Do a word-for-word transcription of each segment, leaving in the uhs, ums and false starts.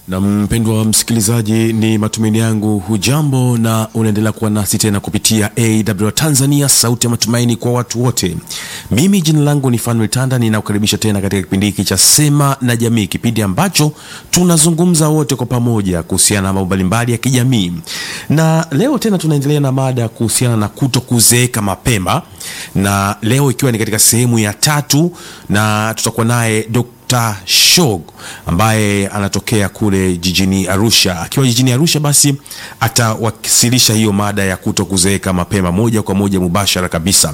Na mpendwa msikilizaji, ni matumaini yangu hujambo na unaendelea kuwa nasi tena kupitia A W R Tanzania, sauti ya matumaini kwa watu wote. Mimi jina langu ni Fanuel Tanda, ninakukaribisha tena katika kipindi hiki cha Sema na Jamii, kipindi ambacho tunazungumza wote kwa pamoja kuhusiana na mambo mbalimbali ya kijamii. Na leo tena tunaendelea na mada kuhusiana na kutokuzeeka mapema, na leo ikiwa ni katika sehemu ya tatu, na tutakuwa naye Dokta Shog ambaye anatokea kule jijini Arusha. Akiwa jijini Arusha, basi atawasilisha hiyo mada ya kutokuzeeka mapema moja kwa moja mubashara kabisa.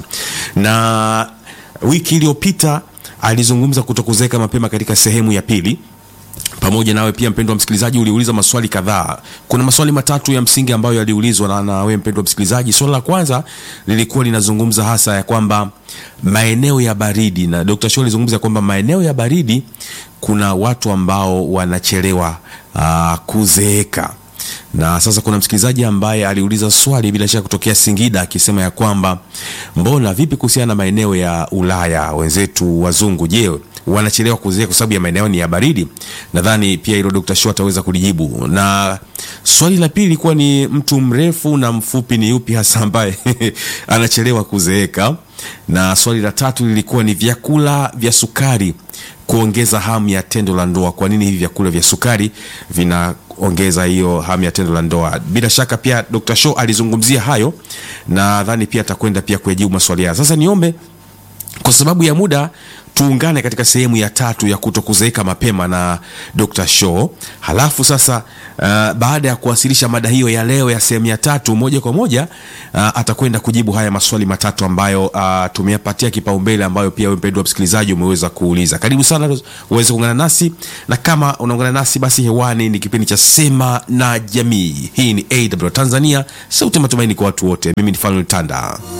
Na wiki iliyopita alizungumza kutokuzeeka mapema katika sehemu ya pili. Pamoja nawe pia mpendwa msikilizaji, uliuliza maswali kadhaa. Kuna maswali matatu ya msingi ambayo yaliulizwa na, na wewe mpendwa msikilizaji. Swali la kwanza lilikuwa linazungumza hasa ya kwamba maeneo ya baridi, na Dokta Shog alizungumza kwamba maeneo ya baridi kuna watu ambao wanachelewa uh, kuzeeka. Na sasa kuna msikilizaji ambaye aliuliza swali bila shaka kutokea Singida, akisema ya kwamba mbona vipi kuhusiana na maeneo ya Ulaya, wenzetu wazungu, je, wanachelewa kuzeeka kwa sababu ya maeneo ni ya baridi? Nadhani pia hilo Dokta Shog ataweza kulijibu. Na swali la pili ilikuwa ni mtu mrefu na mfupi ni yupi hasa ambaye anachelewa kuzeeka. Na swali la tatu lilikuwa ni vyakula vya sukari kuongeza hamu ya tendo la ndoa. Kwa nini hivi vyakula vya sukari vinaongeza hiyo hamu ya tendo la ndoa? Bila shaka pia Dokta Shog alizungumzia hayo, na nadhani pia atakwenda pia kujibu maswali haya. Sasa niombe kwa sababu ya muda tuungane katika sehemu ya tatu ya kutokuzeeka mapema na Dokta Shog. Halafu sasa uh, baada ya kuwasilisha mada hiyo ya leo ya sehemu ya tatu, moja kwa moja uh, atakwenda kujibu haya maswali matatu ambayo uh, tumeyapatia kipaumbele, ambayo pia wewe mpendwa msikilizaji umeweza kuuliza. Karibu sana uweze kuungana nasi, na kama unaungana nasi basi hewani ni kipindi cha Sema na Jamii. Hii ni A W R Tanzania, sauti ya matumaini kwa watu wote. Mimi ni Fanuel Tanda.